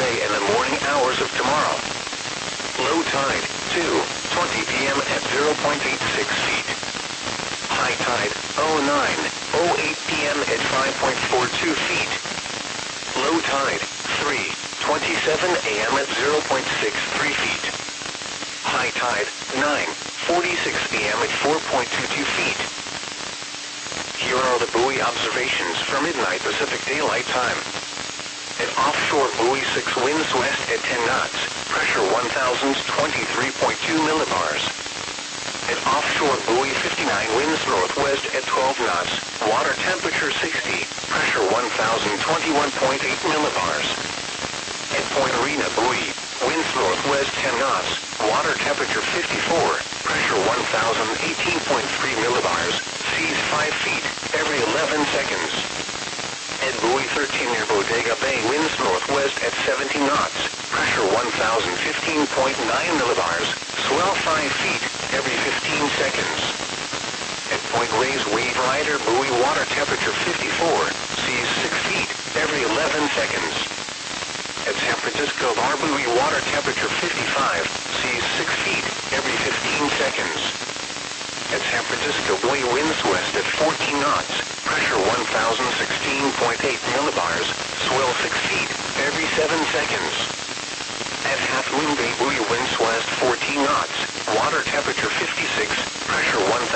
today and the morning hours of tomorrow. Low tide, 2:20 p.m. at 0.86 feet. High tide, 09:08 p.m. at 5.42 feet. Low tide, 3:27 a.m. at 0.63 feet. High tide, 9:46 p.m. at 4.22 feet. Here are the buoy observations for midnight Pacific Daylight Time. At offshore buoy 6 winds west at 10 knots, pressure 1,023.2 millibars. At offshore buoy 59 winds northwest at 12 knots, water temperature 60, pressure 1,021.8 millibars. At Point Arena buoy, winds northwest 10 knots, water temperature 54, pressure 1,018.3 millibars, seas 5 feet, every 11 seconds. At buoy 13 near Bodega Bay, winds northwest at 17 knots, pressure 1,015.9 millibars, swell 5 feet, every 15 seconds. At Point Reyes Wave Rider buoy, water temperature 54, seas 6 feet, every 11 seconds. At San Francisco Bar buoy, water temperature 55, seas 6 feet, every 15 seconds. At San Francisco buoy, winds west at 14 knots, pressure 1,016.8 millibars, swell 6 feet, every 7 seconds. At Half Moon Bay buoy, winds west 14 knots, water temperature 56, pressure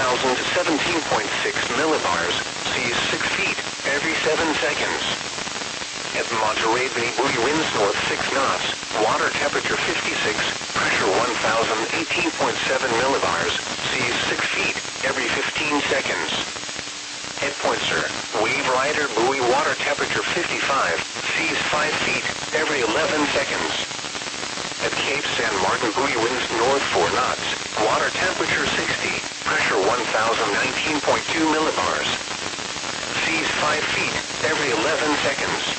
1,017.6 millibars, seas 6 feet, every 7 seconds. At Monterey Bay buoy, winds north 6 knots, water temperature 56, pressure 1,018.7 millibars, seas 6 feet, every 15 seconds. At Point Sur, Wave Rider buoy, water temperature 55, seas 5 feet, every 11 seconds. At Cape San Martin buoy, winds north 4 knots, water temperature 60, pressure 1,019.2 millibars. Seas 5 feet, every 11 seconds.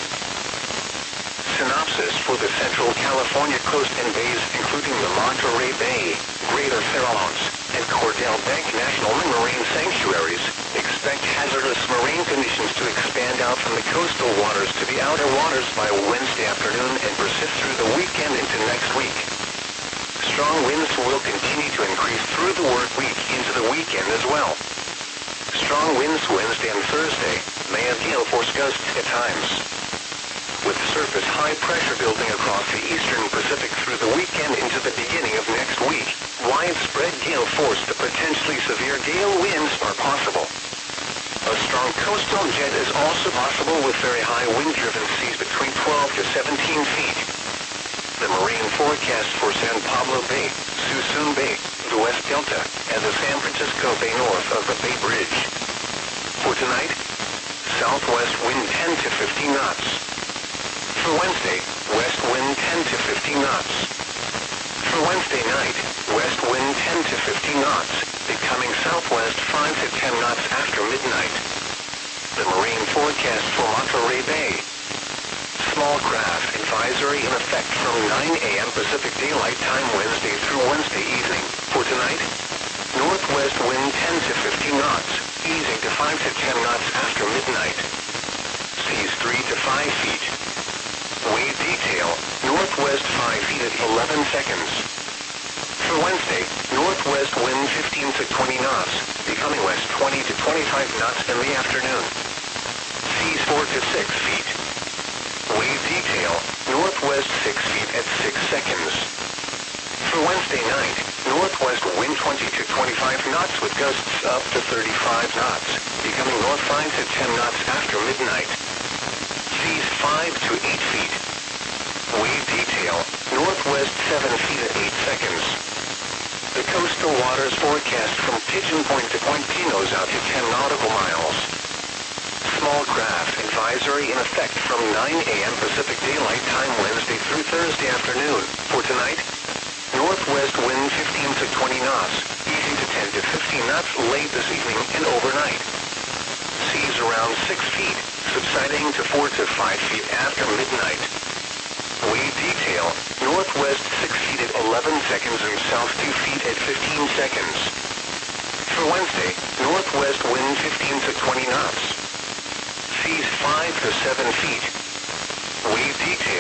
Synopsis for the Central California coast and bays, including the Monterey Bay, Greater Farallones, and Cordell Bank National Marine Sanctuaries, expect hazardous marine conditions to expand out from the coastal waters to the outer waters by Wednesday afternoon and persist through the weekend into next week. Strong winds will continue to increase through the work week into the weekend as well. Strong winds Wednesday and Thursday may have gale force gusts at times. With surface high pressure building across the eastern Pacific through the weekend into the beginning of next week, widespread gale force to potentially severe gale winds are possible. A strong coastal jet is also possible with very high wind-driven seas between 12 to 17 feet. The marine forecast for San Pablo Bay, Suisun Bay, the West Delta, and the San Francisco Bay north of the Bay Bridge. For tonight, southwest wind 10 to 15 knots. For Wednesday, west wind 10 to 15 knots. For Wednesday night, west wind 10 to 15 knots, becoming southwest 5 to 10 knots after midnight. The marine forecast for Monterey Bay. Small craft advisory in effect from 9 a.m. Pacific Daylight Time Wednesday through Wednesday evening. For tonight, northwest wind 10 to 15 knots, easing to 5 to 10 knots after midnight. Seas 3 to 5 feet. Wave detail, northwest 5 feet at 11 seconds. For Wednesday, northwest wind 15 to 20 knots, becoming west 20 to 25 knots in the afternoon. Seas 4 to 6 feet. Wave detail, northwest 6 feet at 6 seconds. For Wednesday night, northwest wind 20 to 25 knots with gusts up to 35 knots, becoming north 5 to 10 knots after midnight. Seas 5 to 8 feet. Wave detail, northwest 7 feet at 8 seconds. The coastal waters forecast from Pigeon Point to Point Pinos out to 10 nautical miles. Small craft advisory in effect from 9 a.m. Pacific Daylight Time Wednesday through Thursday afternoon. For tonight, northwest wind 15 to 20 knots, easing to 10 to 15 knots late this evening and overnight. Seas around 6 feet, subsiding to 4 to 5 feet after midnight. Wave detail, northwest 6 feet at 11 seconds and south 2 feet at 15 seconds. For Wednesday, northwest wind 15 to 20 knots. Seas 5 to 7 feet. Wave detail.